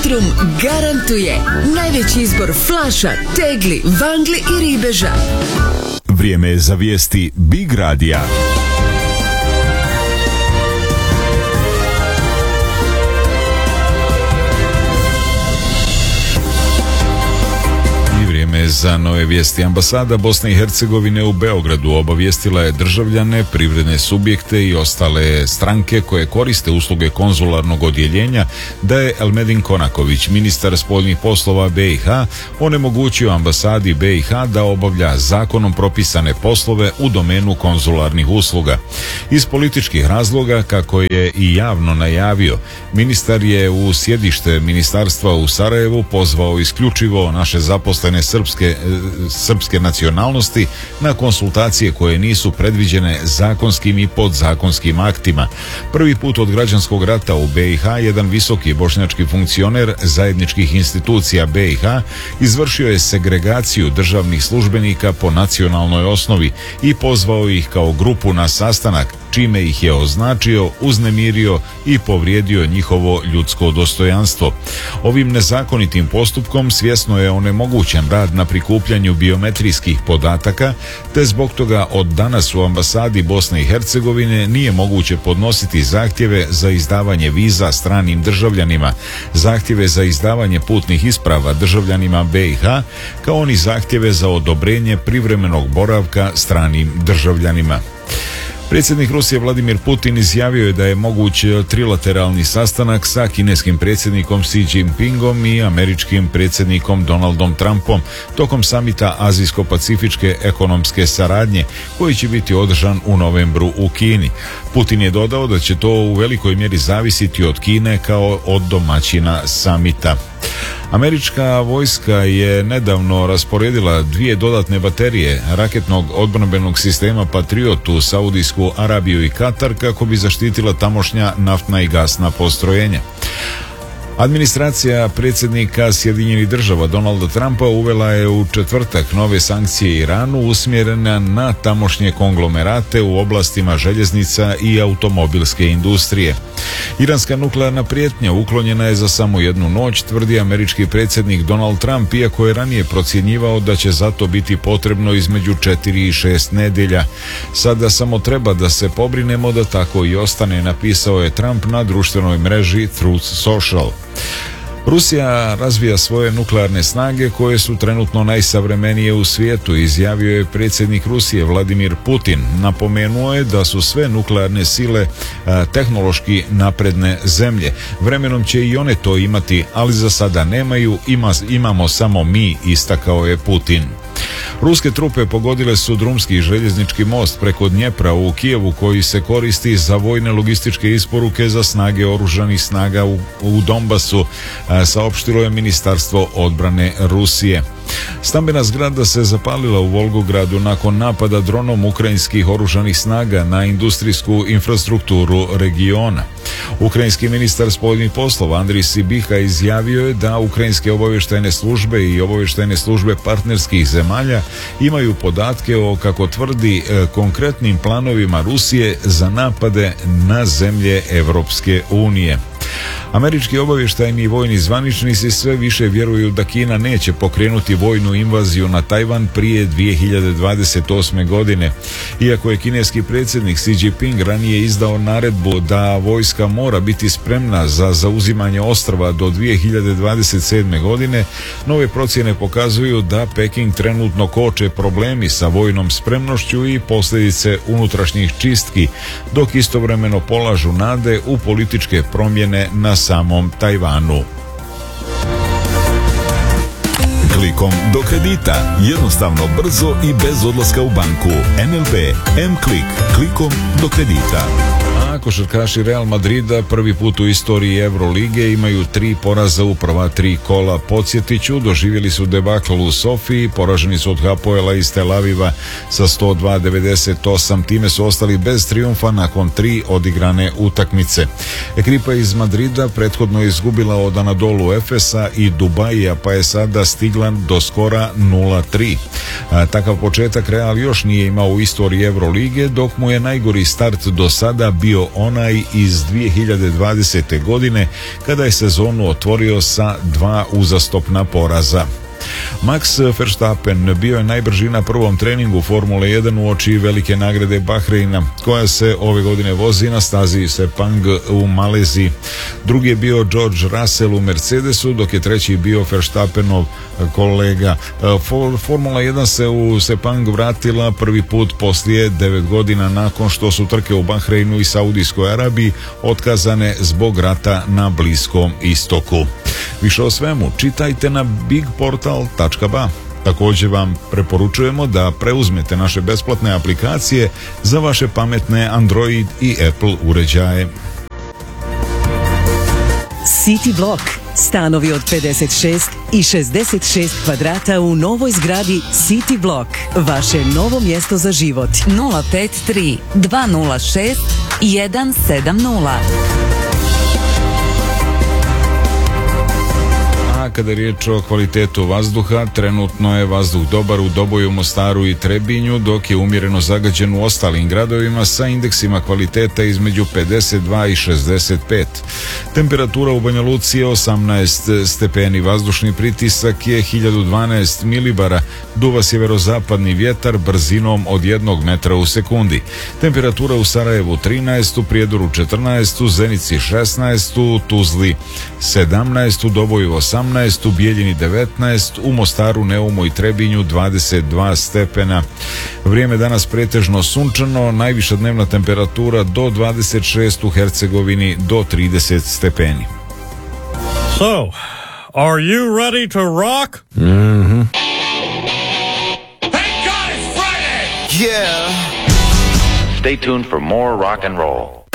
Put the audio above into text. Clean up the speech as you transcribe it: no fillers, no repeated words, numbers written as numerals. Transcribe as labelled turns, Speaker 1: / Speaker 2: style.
Speaker 1: Centrum garantuje najveći izbor flaša, tegli, vangli i ribeža.
Speaker 2: Vrijeme je za vijesti Big Radija. Za nove vijesti. Ambasada Bosne i Hercegovine u Beogradu obavijestila je državljane, privredne subjekte i ostale stranke koje koriste usluge konzularnog odjeljenja da je Elmedin Konaković, ministar spoljnih poslova BiH, onemogućio ambasadi BiH da obavlja zakonom propisane poslove u domenu konzularnih usluga. Iz političkih razloga, kako je i javno najavio, ministar je u sjedište ministarstva u Sarajevu pozvao isključivo naše zaposlene srpske nacionalnosti na konsultacije koje nisu predviđene zakonskim i podzakonskim aktima. Prvi put od građanskog rata u BiH jedan visoki bošnjački funkcioner zajedničkih institucija BiH izvršio je segregaciju državnih službenika po nacionalnoj osnovi i pozvao ih kao grupu na sastanak, čime ih je označio, uznemirio i povrijedio njihovo ljudsko dostojanstvo. Ovim nezakonitim postupkom svjesno je onemogućen rad na prikupljanju biometrijskih podataka, te zbog toga od danas u ambasadi Bosne i Hercegovine nije moguće podnositi zahtjeve za izdavanje viza stranim državljanima, zahtjeve za izdavanje putnih isprava državljanima BiH, kao ni zahtjeve za odobrenje privremenog boravka stranim državljanima. Predsjednik Rusije Vladimir Putin izjavio je da je moguć trilateralni sastanak sa kineskim predsjednikom Xi Jinpingom i američkim predsjednikom Donaldom Trumpom tokom samita Azijsko-pacifičke ekonomske saradnje koji će biti održan u novembru u Kini. Putin je dodao da će to u velikoj mjeri zavisiti od Kine kao od domaćina samita. Američka vojska je nedavno rasporedila 2 dodatne baterije raketnog odbrambenog sistema Patriot u Saudijsku Arabiju i Katar kako bi zaštitila tamošnja naftna i gasna postrojenja. Administracija predsjednika Sjedinjenih Država Donalda Trumpa uvela je u četvrtak nove sankcije Iranu usmjerene na tamošnje konglomerate u oblastima željeznica i automobilske industrije. Iranska nuklearna prijetnja uklonjena je za samo jednu noć, tvrdi američki predsjednik Donald Trump, iako je ranije procjenjivao da će za to biti potrebno između 4 i 6 nedjelja. Sada samo treba da se pobrinemo da tako i ostane, napisao je Trump na društvenoj mreži Truth Social. Rusija razvija svoje nuklearne snage koje su trenutno najsavremenije u svijetu, izjavio je predsjednik Rusije Vladimir Putin. Napomenuo je da su sve nuklearne sile tehnološki napredne zemlje. Vremenom će i one to imati, ali za sada nemaju, imamo samo mi, istakao je Putin. Ruske trupe pogodile su drumski željeznički most preko Dnjepra u Kijevu koji se koristi za vojne logističke isporuke za snage oružanih snaga u Donbasu, saopštilo je Ministarstvo odbrane Rusije. Stambena zgrada se zapalila u Volgogradu nakon napada dronom ukrajinskih oružanih snaga na industrijsku infrastrukturu regiona. Ukrajinski ministar spoljnih poslova Andrij Sibiha izjavio je da ukrajinske obavještajne službe i obavještajne službe partnerskih zemalja imaju podatke o, kako tvrdi, konkretnim planovima Rusije za napade na zemlje Europske unije. Američki obavještajni i vojni zvaničnici sve više vjeruju da Kina neće pokrenuti vojnu invaziju na Tajvan prije 2028. godine. Iako je kineski predsjednik Xi Jinping ranije izdao naredbu da vojska mora biti spremna za zauzimanje ostrva do 2027. godine, nove procjene pokazuju da Peking trenutno koče problemi sa vojnom spremnošću i posljedice unutrašnjih čistki, dok istovremeno polažu nade u političke promjene na samom Tajvanu.
Speaker 3: Klikom do kredita. Jednostavno, brzo i bez odlaska u banku. NLB M-Klik. Klikom do kredita.
Speaker 2: Košarkaši Real Madrida prvi put u istoriji Eurolige imaju 3 poraza u prva 3 kola. Podsjetiću, doživjeli su debakl u Sofiji, poraženi su od Hapoela iz Tel Aviva sa 102-98, time su ostali bez trijumfa nakon 3 odigrane utakmice. Ekipa iz Madrida prethodno je izgubila od Anadolu Efesa i Dubaija, pa je sada stigla do skora 0-3. Takav početak Real još nije imao u istoriji Eurolige, dok mu je najgori start do sada bio onaj iz 2020. godine kada je sezonu otvorio sa 2 uzastopna poraza. Max Verstappen bio je najbrži na prvom treningu Formule 1 uoči velike nagrade Bahreina, koja se ove godine vozi na stazi Sepang u Maleziji. Drugi je bio George Russell u Mercedesu, dok je treći bio Verstappenov kolega. Formula 1 se u Sepang vratila prvi put poslije 9 godina nakon što su trke u Bahreinu i Saudijskoj Arabiji otkazane zbog rata na Bliskom istoku. Više o svemu čitajte na bigportal.ba. Također vam preporučujemo da preuzmete naše besplatne aplikacije za vaše pametne Android i Apple uređaje.
Speaker 4: City Block. Stanovi od 56 i 66 kvadrata u novoj zgradi City Block. Vaše novo mjesto za život.
Speaker 5: 053 206 170.
Speaker 2: Kada je riječ o kvalitetu vazduha, trenutno je vazduh dobar u Doboju, Mostaru i Trebinju, dok je umjereno zagađen u ostalim gradovima sa indeksima kvaliteta između 52 i 65. Temperatura u Banja Luci je 18 stepeni, vazdušni pritisak je 1012 milibara, duva sjeverozapadni vjetar brzinom od 1 metra u sekundi. Temperatura u Sarajevu 13, u Prijedoru 14, u Zenici 16, u Tuzli 17, u Doboju 18, u Bijeljini 19, u Mostaru, Neumu i Trebinju 22 stepena. Vrijeme danas pretežno sunčano, najviša dnevna temperatura do 26, u Hercegovini do 30 stepeni.
Speaker 6: So, are you ready to rock?
Speaker 7: Mm-hmm. Thank God it's Friday! Yeah!
Speaker 8: Stay tuned for more rock and roll.